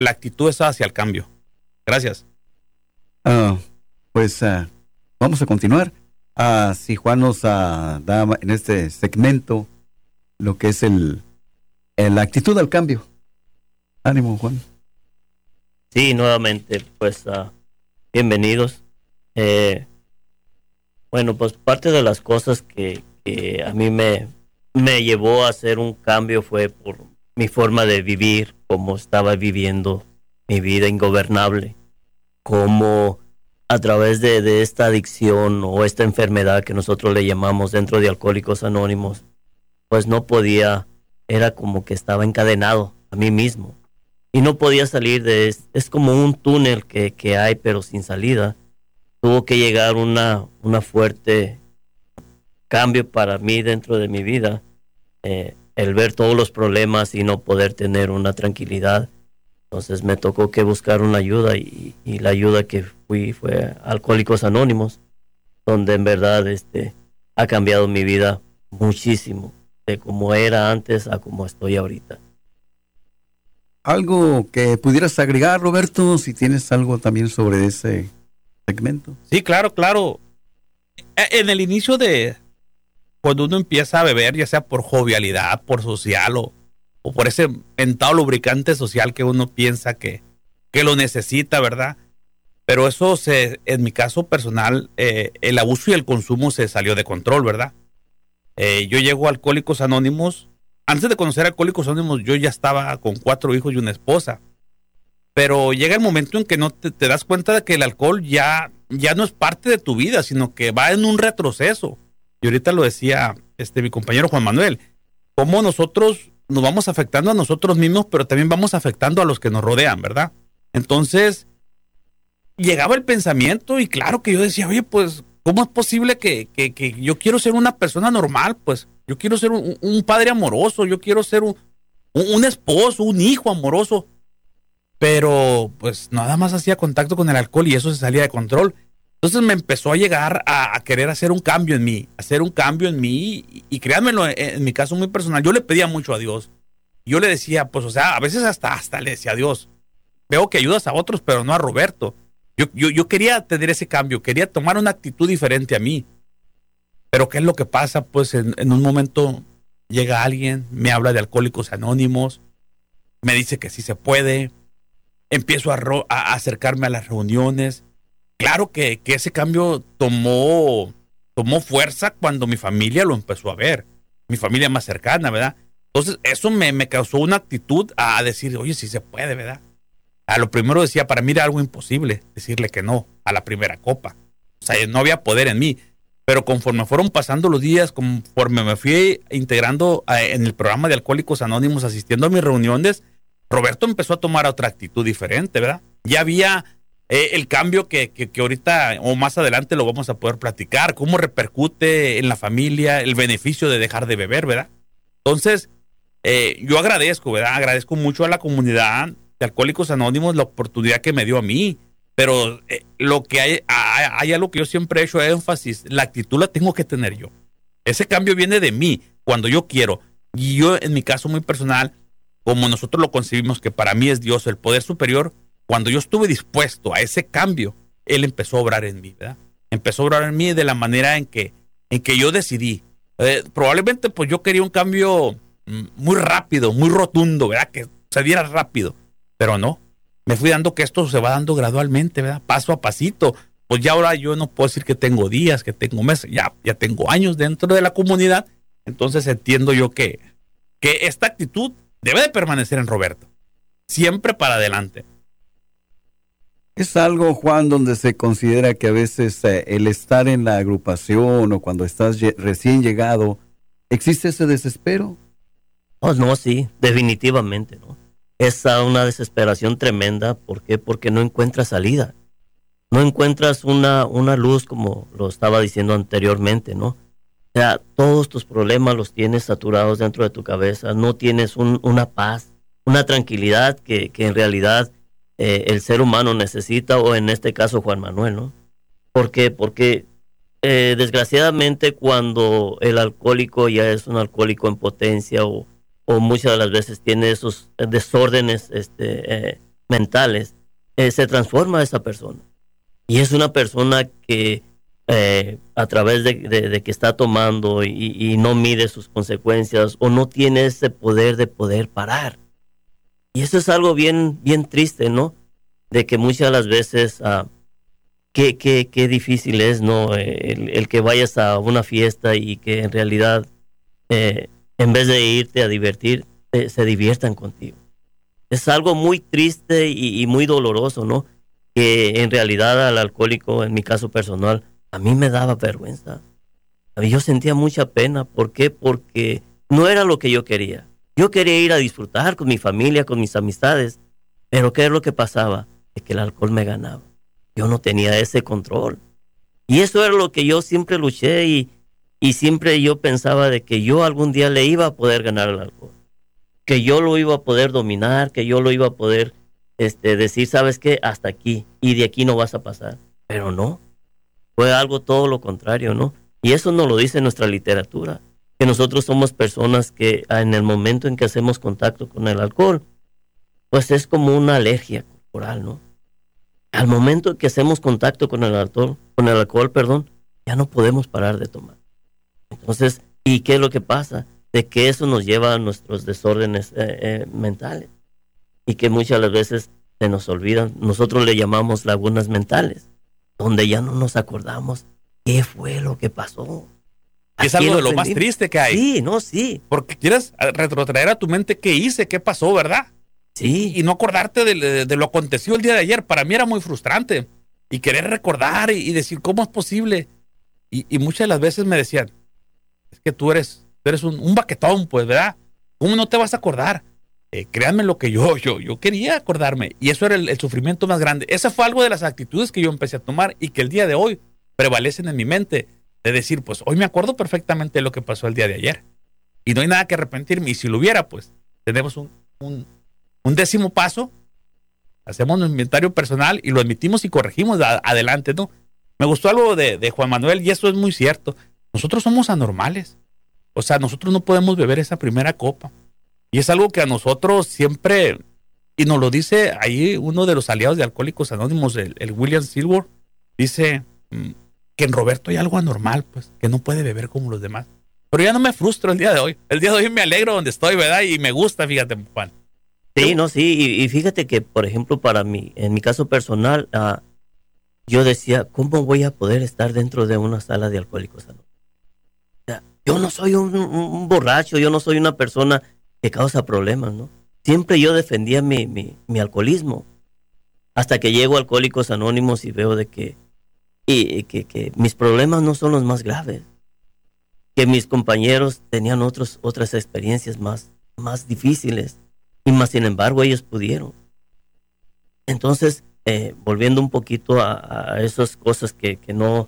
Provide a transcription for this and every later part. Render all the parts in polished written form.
la actitud es hacia el cambio. Gracias. Ah, pues vamos a continuar. Si Juan nos da en este segmento lo que es la actitud al cambio. Ánimo, Juan. Sí, nuevamente, pues bienvenidos. Bueno, pues parte de las cosas que a mí me llevó a hacer un cambio fue por mi forma de vivir, cómo estaba viviendo mi vida ingobernable, cómo a través de esta adicción o esta enfermedad que nosotros le llamamos dentro de Alcohólicos Anónimos, pues no podía, era como que estaba encadenado a mí mismo y no podía salir es como un túnel que hay pero sin salida. Tuvo que llegar una fuerte cambio para mí dentro de mi vida, el ver todos los problemas y no poder tener una tranquilidad. Entonces me tocó que buscar una ayuda y la ayuda que fue Alcohólicos Anónimos, donde en verdad ha cambiado mi vida muchísimo, de como era antes a como estoy ahorita. ¿Algo que pudieras agregar, Roberto, si tienes algo también sobre ese segmento? Sí, claro. En el inicio de cuando uno empieza a beber, ya sea por jovialidad, por social o por ese mentado lubricante social que uno piensa que lo necesita, ¿verdad? Pero eso en mi caso personal, el abuso y el consumo se salió de control, ¿verdad? Yo llego a Alcohólicos Anónimos. Antes de conocer a Alcohólicos Anónimos, yo ya estaba con 4 hijos y una esposa. Pero llega el momento en que no te das cuenta de que el alcohol ya no es parte de tu vida, sino que va en un retroceso. Y ahorita lo decía mi compañero Juan Manuel, cómo nosotros nos vamos afectando a nosotros mismos, pero también vamos afectando a los que nos rodean, ¿verdad? Entonces, llegaba el pensamiento y claro que yo decía, oye, pues, ¿cómo es posible que yo quiero ser una persona normal? Pues, yo quiero ser un padre amoroso, yo quiero ser un esposo, un hijo amoroso. Pero, pues, nada más hacía contacto con el alcohol y eso se salía de control. Entonces me empezó a llegar a querer hacer un cambio en mí, y créanmelo, en mi caso muy personal, yo le pedía mucho a Dios. Yo le decía, pues, o sea, a veces hasta le decía a Dios, veo que ayudas a otros, pero no a Roberto. Yo quería tener ese cambio, quería tomar una actitud diferente a mí. Pero ¿qué es lo que pasa? Pues en un momento llega alguien, me habla de Alcohólicos Anónimos, me dice que sí se puede, empiezo a acercarme a las reuniones. Claro que ese cambio tomó fuerza cuando mi familia lo empezó a ver, mi familia más cercana, ¿verdad? Entonces eso me causó una actitud a decir, oye, sí se puede, ¿verdad? A lo primero decía, para mí era algo imposible decirle que no a la primera copa. O sea, no había poder en mí. Pero conforme fueron pasando los días, conforme me fui integrando en el programa de Alcohólicos Anónimos, asistiendo a mis reuniones, Roberto empezó a tomar otra actitud diferente, ¿verdad? Ya había el cambio que ahorita o más adelante lo vamos a poder platicar, cómo repercute en la familia el beneficio de dejar de beber, ¿verdad? Entonces, yo agradezco, ¿verdad? Agradezco mucho a la comunidad de Alcohólicos Anónimos la oportunidad que me dio a mí, pero lo que hay algo que yo siempre he hecho énfasis, la actitud la tengo que tener yo. Ese cambio viene de mí, cuando yo quiero. Y yo, en mi caso muy personal, como nosotros lo concebimos, que para mí es Dios, el poder superior, cuando yo estuve dispuesto a ese cambio, Él empezó a obrar en mí, ¿verdad? Empezó a obrar en mí de la manera en que yo decidí. Probablemente pues yo quería un cambio muy rápido, muy rotundo, ¿verdad? Que se diera rápido, pero no. Me fui dando que esto se va dando gradualmente, ¿verdad? Paso a pasito. Pues ya ahora yo no puedo decir que tengo días, que tengo meses, ya tengo años dentro de la comunidad. Entonces entiendo yo que esta actitud debe de permanecer en Roberto. Siempre para adelante. Es algo, Juan, donde se considera que a veces el estar en la agrupación o cuando estás recién llegado, ¿existe ese desespero? Oh, no, sí, definitivamente, ¿no? Es una desesperación tremenda. ¿Por qué? Porque no encuentras salida. No encuentras una luz, como lo estaba diciendo anteriormente, ¿no? O sea, todos tus problemas los tienes saturados dentro de tu cabeza. No tienes una paz, una tranquilidad que en realidad el ser humano necesita, o en este caso Juan Manuel, ¿no? ¿Por qué? Porque desgraciadamente cuando el alcohólico ya es un alcohólico en potencia o muchas de las veces tiene esos desórdenes mentales, se transforma esa persona. Y es una persona que a través de que está tomando y no mide sus consecuencias o no tiene ese poder de poder parar. Y eso es algo bien, bien triste, ¿no? De que muchas de las veces, qué difícil es, ¿no? El que vayas a una fiesta y que en realidad, en vez de irte a divertir, se diviertan contigo. Es algo muy triste y muy doloroso, ¿no? Que en realidad al alcohólico, en mi caso personal, a mí me daba vergüenza. Yo sentía mucha pena. ¿Por qué? Porque no era lo que yo quería. Yo quería ir a disfrutar con mi familia, con mis amistades. Pero ¿qué es lo que pasaba? Es que el alcohol me ganaba. Yo no tenía ese control. Y eso era lo que yo siempre luché y siempre yo pensaba de que yo algún día le iba a poder ganar al alcohol. Que yo lo iba a poder dominar, que yo lo iba a poder decir, ¿sabes qué? Hasta aquí. Y de aquí no vas a pasar. Pero no. Fue algo todo lo contrario, ¿no? Y eso nos lo dice nuestra literatura, que nosotros somos personas que en el momento en que hacemos contacto con el alcohol, pues es como una alergia corporal, ¿no? Al momento en que hacemos contacto con el alcohol, ya no podemos parar de tomar. Entonces, ¿y qué es lo que pasa? De que eso nos lleva a nuestros desórdenes mentales y que muchas de las veces se nos olvidan. Nosotros le llamamos lagunas mentales, donde ya no nos acordamos qué fue lo que pasó. Es algo de lo más triste que hay. Sí, no, sí. Porque quieres retrotraer a tu mente qué hice, qué pasó, ¿verdad? Sí. Y no acordarte de lo acontecido el día de ayer. Para mí era muy frustrante. Y querer recordar y decir, ¿cómo es posible? Y muchas de las veces me decían, es que tú eres un baquetón, pues, ¿verdad? ¿Cómo no te vas a acordar? Créanme lo que yo quería acordarme. Y eso era el sufrimiento más grande. Esa fue algo de las actitudes que yo empecé a tomar y que el día de hoy prevalecen en mi mente. De decir, pues, hoy me acuerdo perfectamente de lo que pasó el día de ayer. Y no hay nada que arrepentirme. Y si lo hubiera, pues, tenemos un 10º paso. Hacemos un inventario personal y lo admitimos y corregimos adelante, ¿no? Me gustó algo de Juan Manuel y eso es muy cierto. Nosotros somos anormales. O sea, nosotros no podemos beber esa primera copa. Y es algo que a nosotros siempre, y nos lo dice ahí uno de los aliados de Alcohólicos Anónimos, el William Silver, dice que en Roberto hay algo anormal, pues, que no puede beber como los demás. Pero ya no me frustro el día de hoy. El día de hoy me alegro donde estoy, ¿verdad? Y me gusta, fíjate, Juan. Sí, no, sí. Y fíjate que, por ejemplo, para mí, en mi caso personal, yo decía, ¿cómo voy a poder estar dentro de una sala de Alcohólicos Anónimos? O sea, yo no soy un borracho, yo no soy una persona que causa problemas, ¿no? Siempre yo defendía mi alcoholismo. Hasta que llego a Alcohólicos Anónimos y veo de que mis problemas no son los más graves. Que mis compañeros tenían otras experiencias más difíciles. Y más sin embargo ellos pudieron. Entonces, volviendo un poquito a esas cosas que no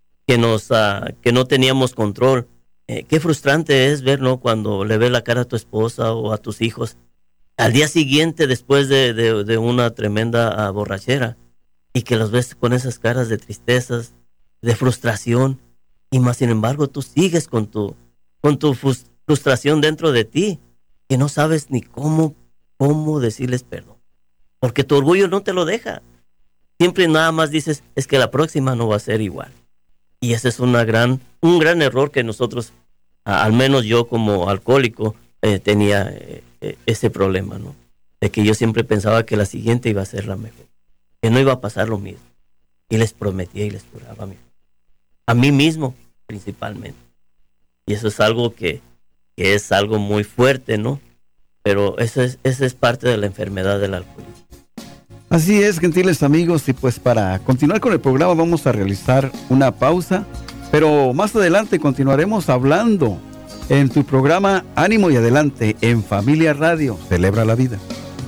teníamos control. Qué frustrante es ver, ¿no? Cuando le ves la cara a tu esposa o a tus hijos al día siguiente después de una tremenda borrachera y que los ves con esas caras de tristezas, de frustración y más sin embargo tú sigues con tu frustración dentro de ti que no sabes ni cómo decirles perdón porque tu orgullo no te lo deja. Siempre nada más dices, es que la próxima no va a ser igual. Y ese es un gran error que nosotros, al menos yo como alcohólico, tenía ese problema, ¿no? De que yo siempre pensaba que la siguiente iba a ser la mejor, que no iba a pasar lo mismo. Y les prometía y les juraba a mí mismo principalmente. Y eso es algo que es algo muy fuerte, ¿no? Pero esa es parte de la enfermedad del alcoholismo. Así es, gentiles amigos, y pues para continuar con el programa vamos a realizar una pausa, pero más adelante continuaremos hablando en tu programa Ánimo y Adelante en Familia Radio. Celebra la vida.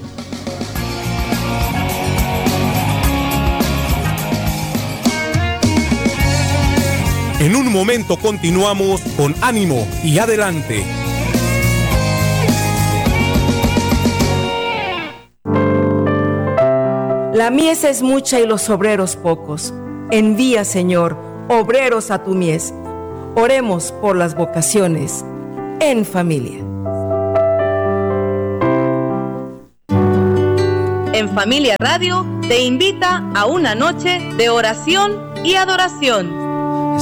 En un momento continuamos con Ánimo y Adelante. La mies es mucha y los obreros pocos. Envía, Señor, obreros a tu mies. Oremos por las vocaciones en familia. En Familia Radio te invita a una noche de oración y adoración.